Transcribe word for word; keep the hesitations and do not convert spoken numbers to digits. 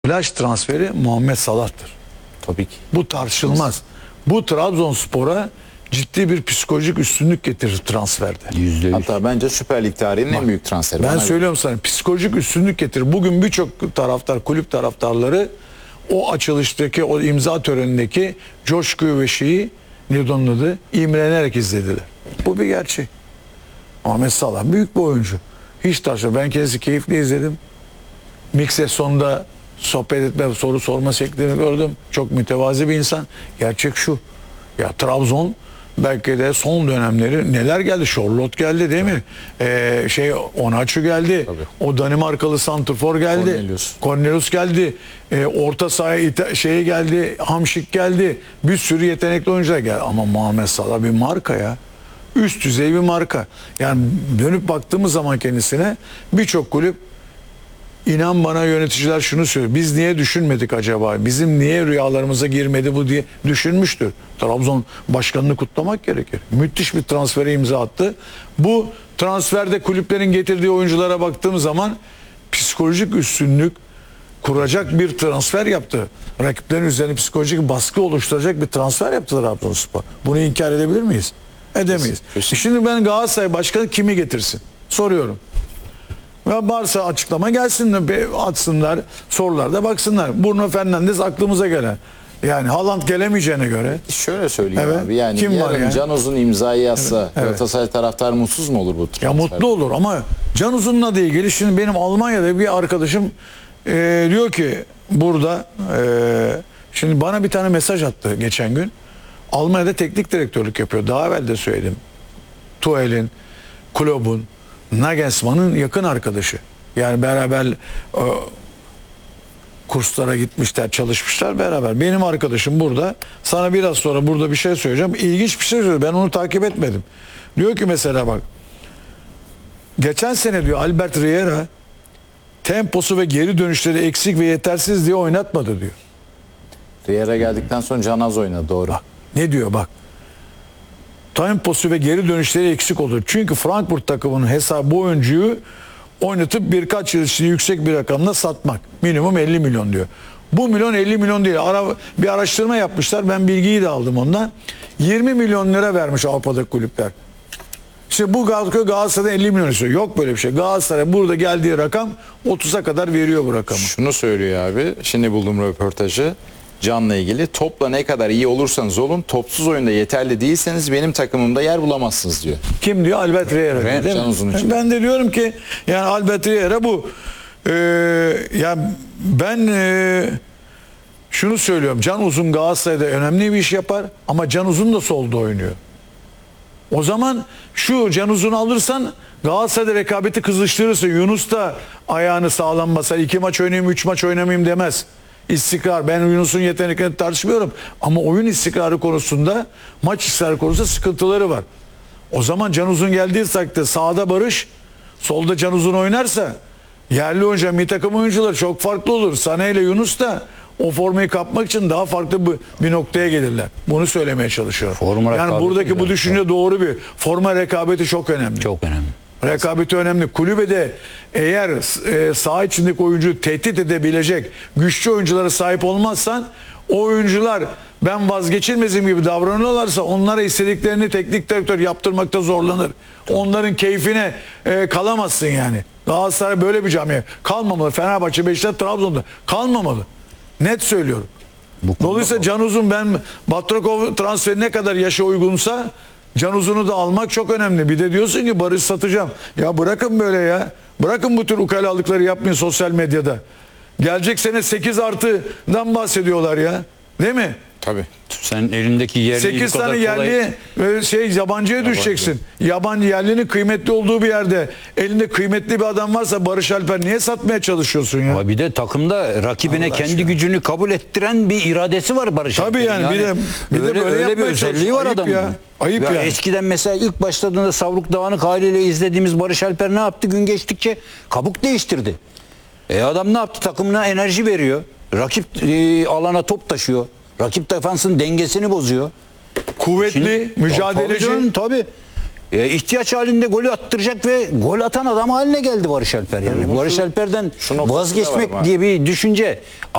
Flash transferi Muhammed Salah'tır. Tabii ki. Bu tartışılmaz. Bu Trabzonspor'a ciddi bir psikolojik üstünlük getirir transferde. yüzde yüz. Hatta bence Süper Lig tarihinin en büyük transferi. Ben Bana söylüyorum sana, psikolojik üstünlük getirir. Bugün birçok taraftar, kulüp taraftarları o açılıştaki, o imza törenindeki coşkuyu ve şeyi, neydi onun adı, imrenerek izlediler. Bu bir gerçek. Ahmet Salah büyük bir oyuncu. Hiç tartışma. Ben kendisi keyifli izledim. Mikse sonunda sohbet etme, soru sorma şeklini gördüm. Çok mütevazi bir insan. Gerçek şu. Ya Trabzon belki de son dönemleri neler geldi? Charlotte geldi değil mi? Ee, şey Onaçu geldi. Tabii. O Danimarkalı santrfor geldi. Cornelius. Cornelius geldi. Ee, orta sahaya şeye geldi. Hamşik geldi. Bir sürü yetenekli oyuncular geldi. Ama Muhammed Salah bir marka ya. Üst düzey bir marka. Yani dönüp baktığımız zaman kendisine birçok kulüp, İnan bana, yöneticiler şunu söylüyor. Biz niye düşünmedik acaba? Bizim niye rüyalarımıza girmedi bu diye düşünmüştür. Trabzon başkanını kutlamak gerekir. Müthiş bir transfere imza attı. Bu transferde kulüplerin getirdiği oyunculara baktığım zaman psikolojik üstünlük kuracak bir transfer yaptı. Rakiplerin üzerine psikolojik baskı oluşturacak bir transfer yaptı Trabzonspor. Bunu inkar edebilir miyiz? Edemeyiz. Kesin. Şimdi ben Galatasaray başkanı kimi getirsin? Soruyorum. Ve varsa açıklama gelsin de atsınlar, sorularda baksınlar. Bruno Fernandes aklımıza gelen. Yani Haaland gelemeyeceğine göre. Şöyle söyleyeyim Evet. abi. Yani Kim var yarın yani? Can Uzun imzayı yazsa Evet. Evet. Galatasaray taraftarı mutsuz mu olur bu transfer? Ya mutlu olur ama Can Uzun'la da ilgili şimdi benim Almanya'da bir arkadaşım e, diyor ki burada e, şimdi bana bir tane mesaj attı geçen gün. Almanya'da teknik direktörlük yapıyor. Daha evvel de söyledim. Tuchel'in, Klopp'un, Nagelsmann'ın yakın arkadaşı. Yani beraber e, kurslara gitmişler, çalışmışlar beraber. Benim arkadaşım burada. Sana biraz sonra burada bir şey söyleyeceğim. İlginç bir şey söylüyor. Ben onu takip etmedim. Diyor ki mesela bak. Geçen sene diyor Albert Riera temposu ve geri dönüşleri eksik ve yetersiz diye oynatmadı diyor. Riera geldikten sonra Can Az oynadı, doğru. Bak ne diyor bak. Temposu ve geri dönüşleri eksik olur. Çünkü Frankfurt takımının hesabı bu oyuncuyu oynatıp birkaç yıl içinde yüksek bir rakamla satmak. Minimum elli milyon diyor. Bu milyon elli milyon değil. Ara, bir araştırma yapmışlar. Ben bilgiyi de aldım ondan. yirmi milyon lira vermiş Avrupa'daki kulüpler. İşte bu Galatasaray'da elli milyon istiyor. Yok böyle bir şey. Galatasaray burada geldiği rakam otuza kadar veriyor bu rakamı. Şunu söylüyor abi. Şimdi buldum röportajı. Can'la ilgili. Topla ne kadar iyi olursanız olun, topsuz oyunda yeterli değilseniz benim takımımda yer bulamazsınız diyor. Kim diyor? Albert Riera. Evet, değil Can mi? Uzun için. Ben de diyorum ki yani Albert Riera bu. Ee, ya ben e, şunu söylüyorum. Can Uzun Galatasaray'da önemli bir iş yapar ama Can Uzun da solda oynuyor. O zaman şu Can Uzun'u alırsan Galatasaray'da rekabeti kızıştırırsa, Yunus da ayağını sağlam basar. İki maç oynayayım, üç maç oynamayayım demez. İstikrar. Ben Yunus'un yeteneklerini tartışmıyorum. Ama oyun istikrarı konusunda, maç istikrarı konusunda sıkıntıları var. O zaman Can Uzun geldiği takdirde sağda Barış, solda Can Uzun oynarsa yerli oyuncu, milli takım oyuncuları çok farklı olur. Sané ile Yunus da o formayı kapmak için daha farklı bir, bir noktaya gelirler. Bunu söylemeye çalışıyorum. Forma yani rekabeti buradaki bu güzel. düşünce doğru bir. Forma rekabeti çok önemli. Çok önemli. Rekabeti önemli. Kulübede eğer e, saha içindeki oyuncuyu tehdit edebilecek güçlü oyunculara sahip olmazsan, o oyuncular ben vazgeçilmezim gibi davranıyorlarsa onlara istediklerini teknik direktör yaptırmakta zorlanır. Onların keyfine e, kalamazsın yani. Galatasaray böyle bir camia. Kalmamalı. Fenerbahçe, Beşiktaş, Trabzon'da kalmamalı. Net söylüyorum. Dolayısıyla Can Uzun, ben Batrakov transferi ne kadar yaşa uygunsa Can Uzun'u da almak çok önemli. Bir de diyorsun ki Barış satacağım. Ya bırakın böyle ya. Bırakın bu tür ukalalıkları yapmayın sosyal medyada. Gelecek sene sekiz artıdan bahsediyorlar ya. Değil mi? Tabii. Sen elindeki yerli sekiz tane yerli ve şey yabancıya düşeceksin. Yabancı yerlinin kıymetli olduğu bir yerde elinde kıymetli bir adam varsa Barış Alper niye satmaya çalışıyorsun ya? Ama bir de takımda rakibine Allah kendi aşkına. gücünü kabul ettiren bir iradesi var Barış Tabii Alper'in. yani, bir de- bir de öyle, böyle öyle bir yapmaya özelliği var çalışıyor. Ayıp adamın. ya. Ayıp Ya yani. Eskiden mesela ilk başladığında savruk dağınık haliyle izlediğimiz Barış Alper ne yaptı? Gün geçtikçe kabuk değiştirdi. E adam ne yaptı? Takımına enerji veriyor. Rakip e, alana top taşıyor. Rakip defansın dengesini bozuyor. Kuvvetli, Şimdi- mücadeleci. Tabii canım, tabii. E, ihtiyaç halinde golü attıracak ve gol atan adam haline geldi Barış Alper. Yani Barış Alper'den şu noktası da var vazgeçmek ama. diye bir düşünce